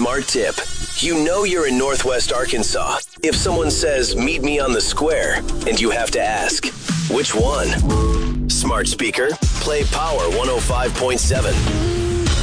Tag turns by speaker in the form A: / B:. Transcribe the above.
A: smart tip. You know you're in Northwest Arkansas if someone says, meet me on the square, and you have to ask, which one? Smart speaker, play Power 105.7.